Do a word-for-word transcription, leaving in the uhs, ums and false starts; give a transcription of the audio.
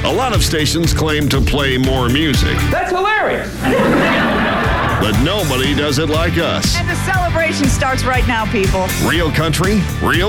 A lot of stations claim to play more music, That's hilarious. but nobody does it like us. And the celebration starts right now, people. Real country, real